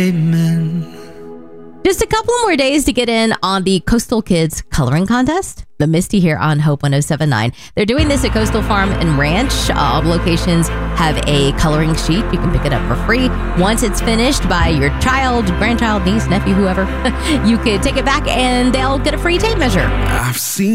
Amen. Just a couple more days to get in on the Coastal Kids Coloring Contest. The Misty here on Hope 107.9. They're doing this at Coastal Farm and Ranch. All locations have a coloring sheet. You can pick it up for free. Once it's finished by your child, grandchild, niece, nephew, whoever, you could take it back and they'll get a free tape measure. I've seen